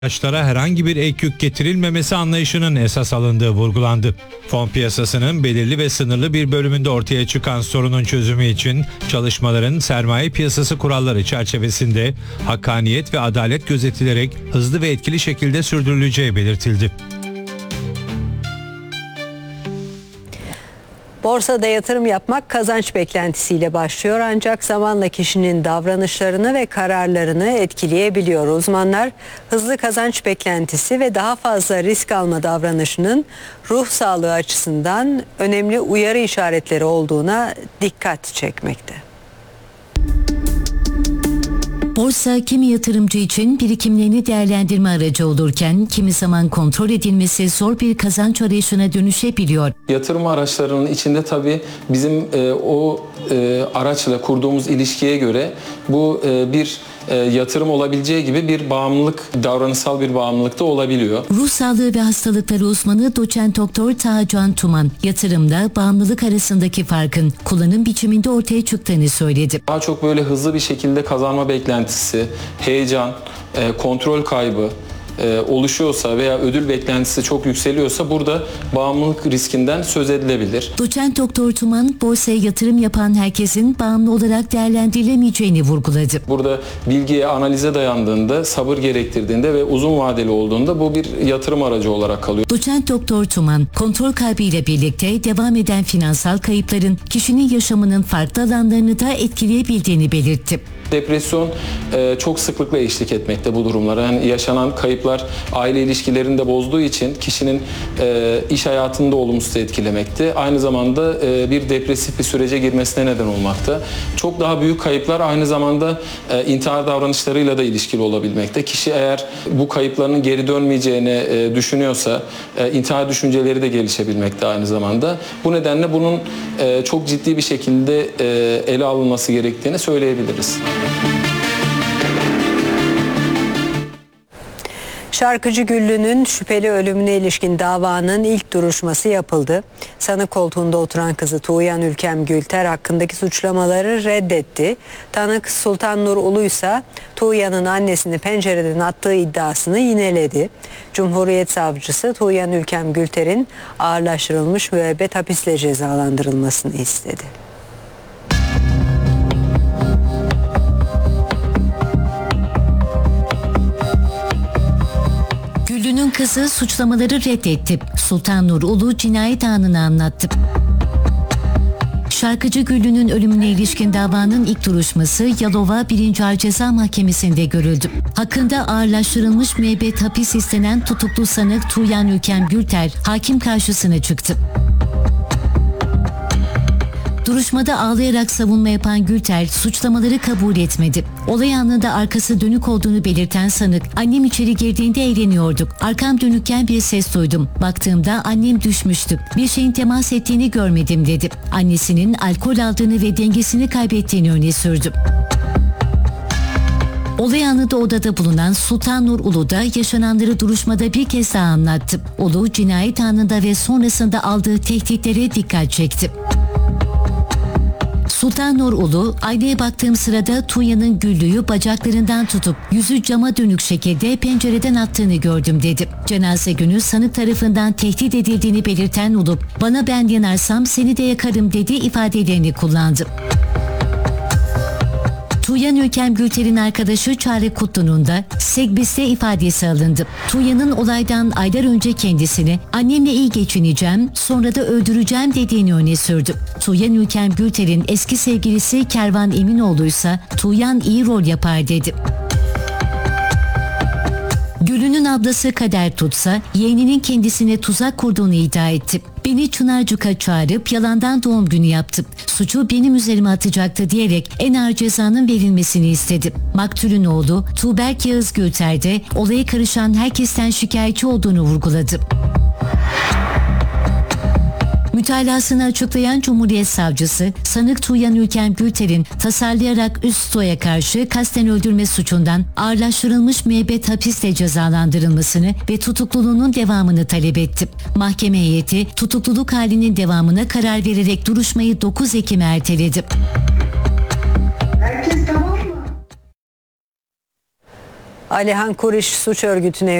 Araçlara herhangi bir ek yük getirilmemesi anlayışının esas alındığı vurgulandı. Fon piyasasının belirli ve sınırlı bir bölümünde ortaya çıkan sorunun çözümü için çalışmaların sermaye piyasası kuralları çerçevesinde hakkaniyet ve adalet gözetilerek hızlı ve etkili şekilde sürdürüleceği belirtildi. Borsada yatırım yapmak kazanç beklentisiyle başlıyor ancak zamanla kişinin davranışlarını ve kararlarını etkileyebiliyor. Uzmanlar hızlı kazanç beklentisi ve daha fazla risk alma davranışının ruh sağlığı açısından önemli uyarı işaretleri olduğuna dikkat çekmekte. Borsa kimi yatırımcı için birikimlerini değerlendirme aracı olurken kimi zaman kontrol edilmesi zor bir kazanç arayışına dönüşebiliyor. Yatırım araçlarının içinde tabii bizim araçla kurduğumuz ilişkiye göre bu bir yatırım olabileceği gibi bir bağımlılık, davranışsal bir bağımlılık da olabiliyor. Ruh sağlığı ve hastalıkları uzmanı doçent doktor Taha Can Tuman, yatırımda bağımlılık arasındaki farkın kullanım biçiminde ortaya çıktığını söyledi. Daha çok böyle hızlı bir şekilde kazanma beklentisi, heyecan, kontrol kaybı oluşuyorsa veya ödül beklentisi çok yükseliyorsa burada bağımlılık riskinden söz edilebilir. Doçent Doktor Tuman, borsaya yatırım yapan herkesin bağımlı olarak değerlendirilemeyeceğini vurguladı. Burada bilgiye, analize dayandığında, sabır gerektirdiğinde ve uzun vadeli olduğunda bu bir yatırım aracı olarak kalıyor. Doçent Doktor Tuman, kontrol kaybıyla birlikte devam eden finansal kayıpların kişinin yaşamının farklı alanlarını da etkileyebildiğini belirtti. Depresyon çok sıklıkla eşlik etmekte bu durumlara. Yani yaşanan kayıplar aile ilişkilerini de bozduğu için kişinin iş hayatını da olumsuz etkilemekte. Aynı zamanda bir depresif bir sürece girmesine neden olmakta. Çok daha büyük kayıplar aynı zamanda intihar davranışlarıyla da ilişkili olabilmekte. Kişi eğer bu kayıplarının geri dönmeyeceğini düşünüyorsa intihar düşünceleri de gelişebilmekte aynı zamanda. Bu nedenle bunun çok ciddi bir şekilde ele alınması gerektiğini söyleyebiliriz. Şarkıcı Güllü'nün şüpheli ölümüne ilişkin davanın ilk duruşması yapıldı. Sanık koltuğunda oturan kızı Tuğyan Ülkem Gülter hakkındaki suçlamaları reddetti. Tanık Sultan Nur Ulu ise Tuğyan'ın annesini pencereden attığı iddiasını yineledi. Cumhuriyet Savcısı Tuğyan Ülkem Gülter'in ağırlaştırılmış müebbet hapisle cezalandırılmasını istedi. Güllü'nün kızı suçlamaları reddetti. Sultan Nur Ulu cinayet anını anlattı. Şarkıcı Güllü'nün ölümüne ilişkin davanın ilk duruşması Yalova 1. Ağır Ceza Mahkemesi'nde görüldü. Hakkında ağırlaştırılmış müebbet hapis istenen tutuklu sanık Tuğyan Ülkem Gülter hakim karşısına çıktı. Duruşmada ağlayarak savunma yapan Gülter suçlamaları kabul etmedi. Olay anında arkası dönük olduğunu belirten sanık, "Annem içeri girdiğinde eğleniyorduk. Arkam dönükken bir ses duydum. Baktığımda annem düşmüştü. Bir şeyin temas ettiğini görmedim" dedi. Annesinin alkol aldığını ve dengesini kaybettiğini öne sürdü. Olay anında odada bulunan Sultan Nur Ulu da yaşananları duruşmada bir kez daha anlattı. Ulu cinayet anında ve sonrasında aldığı tehditlere dikkat çekti. Sultan Nur Ulu, "Aynaya baktığım sırada Tuğyan'ın Güllü'yü bacaklarından tutup yüzü cama dönük şekilde pencereden attığını gördüm" dedi. Cenaze günü sanık tarafından tehdit edildiğini belirten Ulu, "Bana ben yanarsam seni de yakarım" dedi ifadelerini kullandı. Tuğyan Ülkem Gülter'in arkadaşı Çare Kutlu'nun da Segbis'te ifadesi alındı. Tuğyan'ın olaydan aylar önce kendisine "Annemle iyi geçineceğim, sonra da öldüreceğim" dediğini öne sürdü. Tuğyan Ülkem Gülter'in eski sevgilisi Kervan Eminoğlu ise "Tuğyan iyi rol yapar" dedi. Güllü'nün ablası Kader Tutsa, yeğeninin kendisine tuzak kurduğunu iddia etti. "Beni Çınarcık'a çağırıp yalandan doğum günü yaptı. Suçu benim üzerime atacaktı" diyerek en ağır cezanın verilmesini istedi. Maktulün oğlu Tuğberk Yağız Gülter de olaya karışan herkesten şikayetçi olduğunu vurguladı. Mütalasını açıklayan Cumhuriyet Savcısı, sanık Tuğyan Ülkem Gülter'in tasarlayarak üst stoya karşı kasten öldürme suçundan ağırlaştırılmış müebbet hapisle cezalandırılmasını ve tutukluluğunun devamını talep etti. Mahkeme heyeti tutukluluk halinin devamına karar vererek duruşmayı 9 Ekim'e erteledi. Alihan Kuriş suç örgütüne